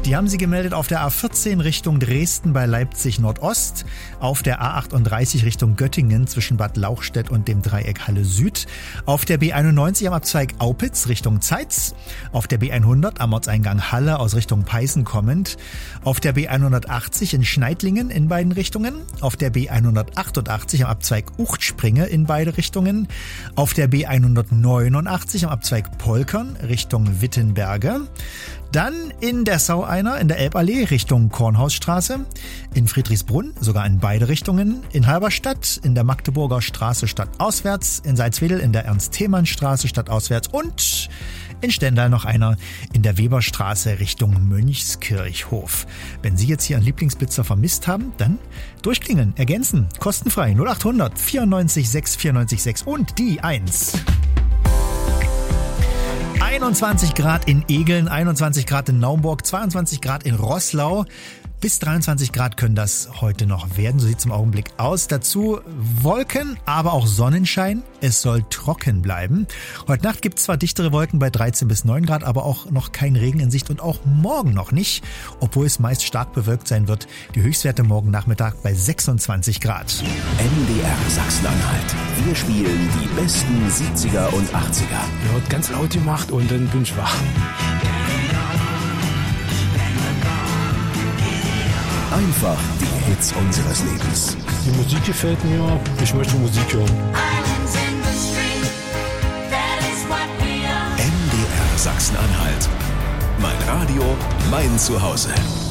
Die haben sie gemeldet auf der A14 Richtung Dresden bei Leipzig Nordost, auf der A38 Richtung Göttingen zwischen Bad Lauchstädt und dem Dreieck Halle Süd, auf der B91 am Abzweig Aupitz Richtung Zeitz, auf der B100 am Ortseingang Halle aus Richtung Peißen kommend, auf der B180 in Schneidlingen in beiden Richtungen, auf der B188 am Abzweig Uchtspringe in beide Richtungen, auf der B189 am Abzweig Polkern Richtung Wittenberge, dann in der Saueiner in der Elballee Richtung Kornhausstraße, in Friedrichsbrunn sogar in beide Richtungen, in Halberstadt in der Magdeburger Straße stadtauswärts, in Salzwedel in der Ernst-Thälmann-Straße stadtauswärts und in Stendal noch einer in der Weberstraße Richtung Mönchskirchhof. Wenn Sie jetzt hier einen Lieblingsblitzer vermisst haben, dann durchklingeln, ergänzen, kostenfrei 0800 94 6 94 6 und die 1. 21 Grad in Egeln, 21 Grad in Naumburg, 22 Grad in Roßlau. Bis 23 Grad können das heute noch werden, so sieht es im Augenblick aus. Dazu Wolken, aber auch Sonnenschein. Es soll trocken bleiben. Heute Nacht gibt es zwar dichtere Wolken bei 13 bis 9 Grad, aber auch noch kein Regen in Sicht und auch morgen noch nicht, obwohl es meist stark bewölkt sein wird. Die Höchstwerte morgen Nachmittag bei 26 Grad. MDR Sachsen-Anhalt. Wir spielen die besten 70er und 80er. Ja, hat ganz laut gemacht und dann bin ich wach. Einfach die Hits unseres Lebens. Die Musik gefällt mir, ich möchte Musik hören. MDR Sachsen-Anhalt. Mein Radio, mein Zuhause.